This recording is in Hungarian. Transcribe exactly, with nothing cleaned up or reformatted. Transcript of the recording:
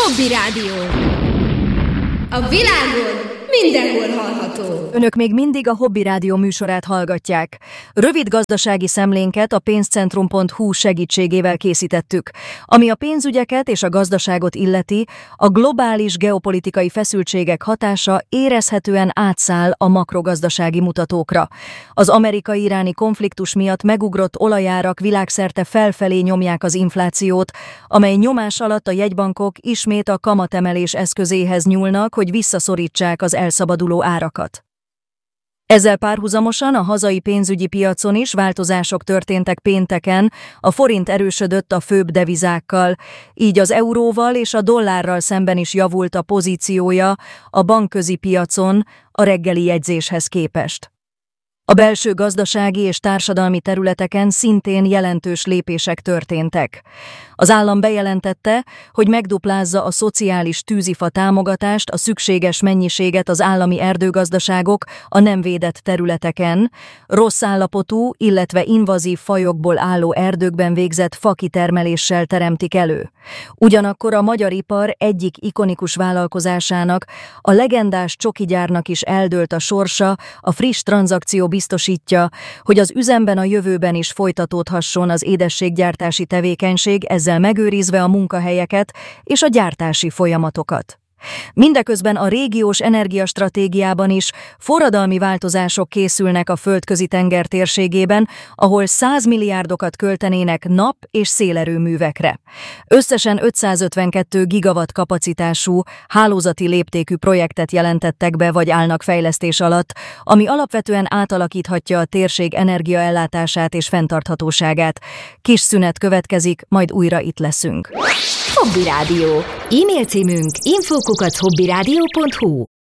Hobby Rádió. A világon mindenhol hallható. Önök még mindig a Hobby Rádió műsorát hallgatják. Rövid gazdasági szemlénket a pénzcentrum pont hu segítségével készítettük. Ami a pénzügyeket és a gazdaságot illeti, a globális geopolitikai feszültségek hatása érezhetően átszáll a makrogazdasági mutatókra. Az amerikai-iráni konfliktus miatt megugrott olajárak világszerte felfelé nyomják az inflációt, amely nyomás alatt a jegybankok ismét a kamatemelés eszközéhez nyúlnak, hogy visszaszorítsák az elszabaduló árakat. Ezzel párhuzamosan a hazai pénzügyi piacon is változások történtek pénteken, a forint erősödött a főbb devizákkal, így az euróval és a dollárral szemben is javult a pozíciója a bankközi piacon a reggeli jegyzéshez képest. A belső gazdasági és társadalmi területeken szintén jelentős lépések történtek. Az állam bejelentette, hogy megduplázza a szociális tűzifa támogatást, a szükséges mennyiséget az állami erdőgazdaságok a nem védett területeken, rossz állapotú, illetve invazív fajokból álló erdőkben végzett fakitermeléssel teremtik elő. Ugyanakkor a magyar ipar egyik ikonikus vállalkozásának, a legendás csokigyárnak is eldőlt a sorsa, a friss tranzakció biztosítja, hogy az üzemben a jövőben is folytatódhasson az édességgyártási tevékenység, ezzel megőrizve a munkahelyeket és a gyártási folyamatokat. Mindeközben a régiós energiastratégiában is forradalmi változások készülnek a Földközi-tenger térségében, ahol száz milliárdokat költenének nap- és szélerőművekre. Összesen ötszázötvenkettő gigawatt kapacitású, hálózati léptékű projektet jelentettek be vagy állnak fejlesztés alatt, ami alapvetően átalakíthatja a térség energiaellátását és fenntarthatóságát. Kis szünet következik, majd újra itt leszünk. Hobby Rádió. E-mail címünk info kukac hobbyradio pont hu.